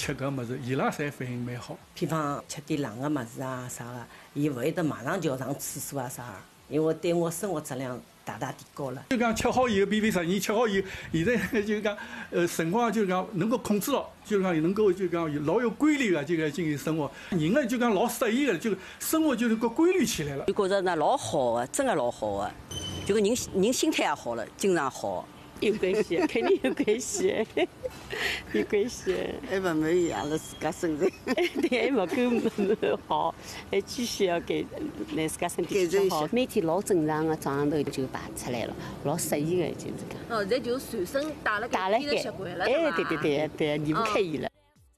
吃搿物事，伊拉侪反应蛮好。 比方吃点冷个物事啊啥个，伊勿会得马上就要上厕所啊啥个，因为对我生活质量大大提高了。 就讲吃好以后，比如12年吃好以后，现在就讲辰光就讲能够控制牢，就讲能够就讲老有规律个这个进行生活，人呢就讲老适宜个，就生活就能够规律起来了。 就觉着呢老好个，真个老好个，就个人心态也好了，精神好。 有关系，肯定有关系，有关系。 还勿满意阿拉自家身材， 对，还勿够好，还继续要给让自家身体更好。每天老正常的早上头就排出来了，老适宜的就是讲。 哦，现在就随身带了个体的习惯了， 哎，对，离不开伊了。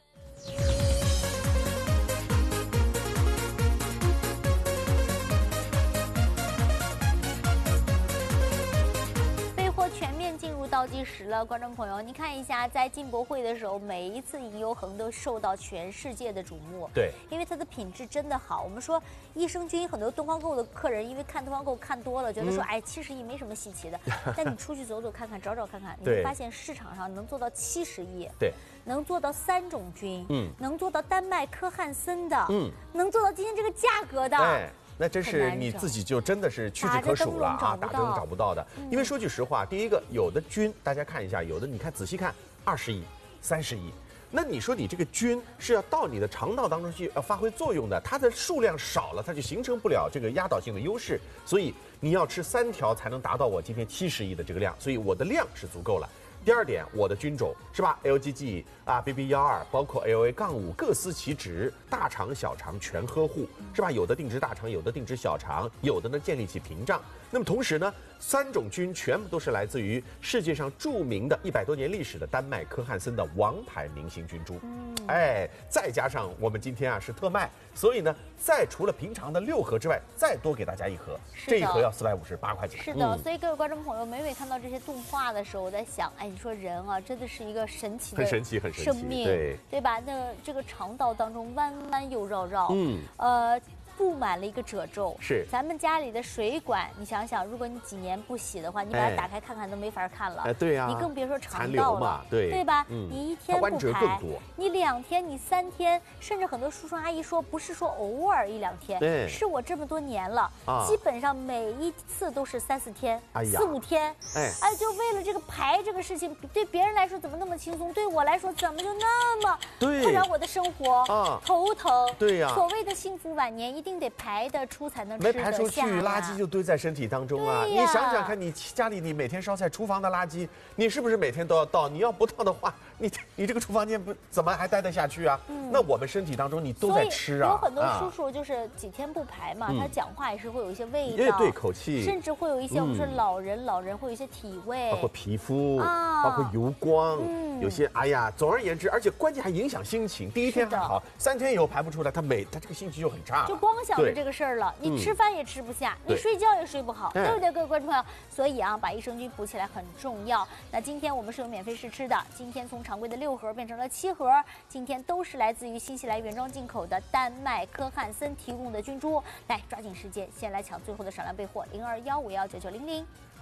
倒计时了，观众朋友，你看一下，在进博会的时候，每一次银油恒都受到全世界的瞩目。 对， 因为它的品质真的好。我们说益生菌，很多东方购的客人因为看东方购看多了，觉得说，哎，70亿没什么稀奇的。但你出去走走看看，找找看看，你会发现市场上能做到70亿， 对， 能做到3种菌，能做到丹麦科汉森的，能做到今天这个价格的。 哎，那真是你自己就真的是屈指可数了啊！打灯找不到的，因为说句实话，第一个有的菌大家看一下，有的你看仔细看20亿、30亿，那你说你这个菌是要到你的肠道当中去发挥作用的，它的数量少了，它就形成不了这个压倒性的优势，所以你要吃3条才能达到我今天70亿的这个量，所以我的量是足够了。第二点，我的菌种是吧 ？LGG 啊 ，BB12，包括 LA-5，各司其职，大肠、小肠全呵护，是吧？有的定植大肠，有的定植小肠，有的呢建立起屏障。那么同时呢，3种菌全部都是来自于世界上著名的100多年历史的丹麦科汉森的王牌明星菌株。哎，再加上我们今天啊是特卖，所以呢，再除了平常的6盒之外，再多给大家1盒，这1盒要458块钱。 是的，所以各位观众朋友，每每看到这些动画的时候，我在想，哎，你说人啊，真的是一个神奇的、 很神奇生命，对吧？那这个肠道当中弯弯又绕绕，布满了一个褶皱。 是， 咱们家里的水管，你想想，如果你几年不洗的话，你把它打开看看都没法看了。 对呀， 你更别说肠道了， 对吧？你1天不排，你2天，你3天，甚至很多叔叔阿姨说，不是说偶尔1-2天，是我这么多年了，基本上每一次都是3-4天，4-5天。哎，就为了这个排这个事情，对别人来说怎么那么轻松，对我来说怎么就那么困扰我的生活，头疼。 对呀， 所谓的幸福晚年一定得排得出才能吃得下。 没排出去，垃圾就堆在身体当中啊！你想想看，你家里你每天烧菜厨房的垃圾，你是不是每天都要倒？你要不倒的话，你这个厨房间不怎么还待得下去啊？那我们身体当中你都在吃啊。 有很多叔叔就是几天不排嘛，他讲话也是会有一些味道， 对，口气， 甚至会有一些我们说老人会有一些体味， 包括皮肤，包括油光，有些哎呀，总而言之，而且关键还影响心情。第1天还好，3天以后排不出来，他这个心情就很差， 就光想着这个事儿了，你吃饭也吃不下，你睡觉也睡不好，对不对，各位观众朋友？所以啊，把益生菌补起来很重要。那今天我们是有免费试吃的，今天从常规的6盒变成了7盒，今天都是来自于新西兰原装进口的丹麦科汉森提供的菌株。来，抓紧时间，先来抢最后的少量备货，0215119900。